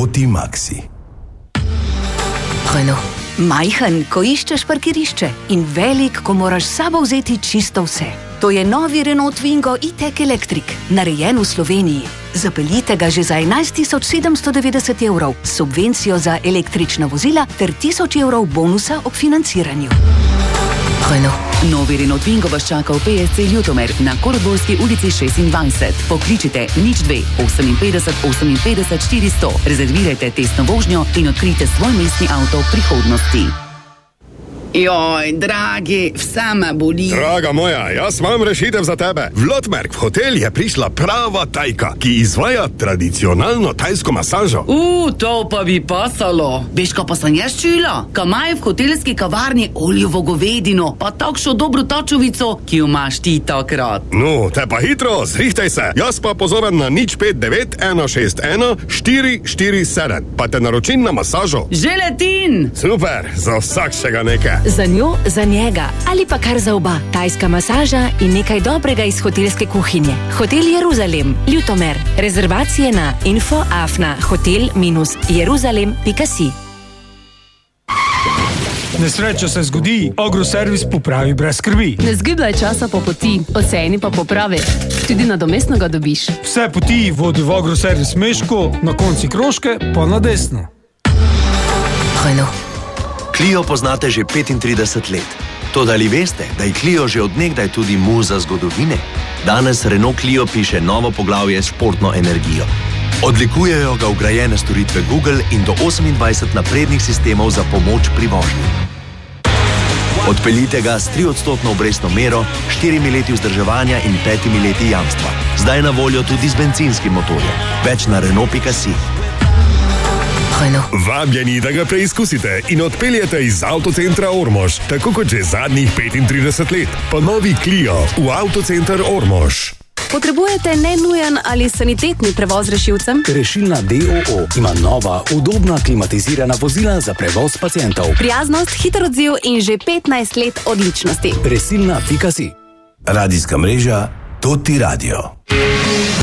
Toti Maxi. Renault. Majhen, ko iščeš parkirišče, in velik, ko moraš s sabo vzeti čisto vse. To je novi Renault Twingo E-Tech Electric, narejen v Sloveniji. Zapeljite ga že za 11.790 €, s subvencijo za električna vozila ter 1000 € bonusa ob financiranju. Renault. Novi Renault Twingo vas čaka v PSC Ljutomer na Koroborski ulici 26. Pokličite 02 58 58 400. Rezervirajte testno vožnjo in odkrijte svoj mestni avto v prihodnosti. Joj, dragi, vse me boli. Draga moja, jaz imam rešitev za tebe. V Lotmerk v hotel je prišla prava tajka, ki izvaja tradicionalno tajsko masažo. To pa bi pasalo. Veš, kaj pa sem jaz čula? Kaj imajo v hotelski kavarni oljevo govedino, pa takšno dobro tačovico, ki jo imaš ti takrat. No, te pa hitro, zrihtaj se. Jaz pa pozovem na 059 161 447, pa te naročim na masažo. Že letin! Super, za vsakšega nekaj. Za njo, za njega ali pa kar za oba. Tajska masaža in nekaj dobrega iz hotelske kuhinje. Hotel Jeruzalem, Ljutomer. Rezervacije na info@hotel-jeruzalem.si. Nesreča se zgodi, Agroservis popravi brez skrbi. Ne zgibljaj časa po poti, oceni pa popravi. Tudi nadomestno ga dobiš. Vse poti vodi v Agroservis Meško, na konci krožke pa na desno. Renault. Clio poznate že 35 let. Toda ali veste, da je Clio že odnegdaj tudi muza zgodovine? Danes Renault Clio piše novo poglavje s športno energijo. Odlikujejo ga vgrajene storitve Google in do 28 naprednih sistemov za pomoč pri vožnji. Odpeljite ga s 3% obrestno mero, 4 leti vzdrževanja in 5 leti jamstva. Zdaj na voljo tudi z bencinskim motorjem. Več na Renault.si. Vabljeni, da ga preizkusite in odpeljete iz avtocentra Ormož, tako kot že zadnjih 35 let. Pa novi Clio v avtocenter Ormož. Potrebujete nenujen ali sanitetni prevoz rešilcem? Rešilna DOO ima nova, udobna, klimatizirana vozila za prevoz pacientov. Prijaznost, hiter odziv in že 15 let odličnosti. Resilna.si. Radijska mreža Toti Radio.